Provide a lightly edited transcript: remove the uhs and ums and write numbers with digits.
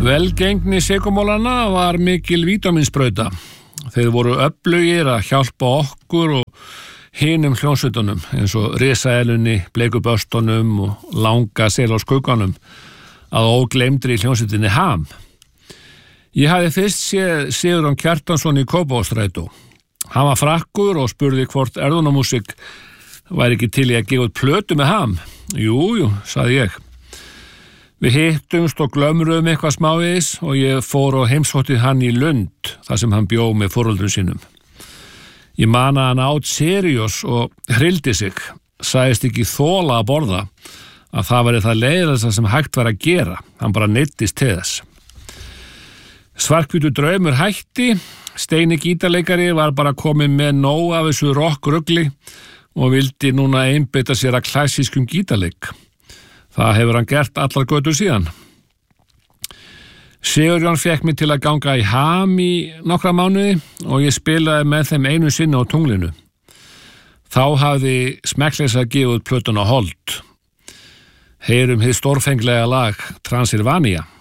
Velgengni sykurmolana var mikil vítamínsbrauta. Þeir voru öflugir að hjálpa okkur og hinum hljónsveitunum eins og risaeðlunni, bleikuböstunum og langa sel á skugganum að ógleymdri hljónsveitinni Ham. Ég hafði fyrst séð Sigurjón Kjartansson í Kópavogsstrætó. Hann var frakkur og spurði hvort erðunamúsík væri ekki til í að gefa út plötu með Ham. Jú, sagði ég. Við hittumst og glömruðum eitthvað smávegis og ég fór og heimsótti hann í Lund, þar sem hann bjó með foreldrum sínum. Ég man að hann át seriós og hrildi sig, sagðist ekki þola að borða, að það væri það leiðilegasta sem hægt var að gera, hann bara neyddist til þess. Svarthvítur draumur hætti, Steini gítarleikari var bara kominn með nóg af þessu rockrugli og vildi núna einbeita sér að klassískum gítarleik. Það hefur hann gert allar götur síðan. Sigurjón fékk mig til að ganga í Ham í nokkra mánuði og ég spilaði með þeim einu sinni á tunglinu. Þá hafði Smekkleysa gefið út plötuna Hold. Heyrum hið stórfenglega lag Transylvania.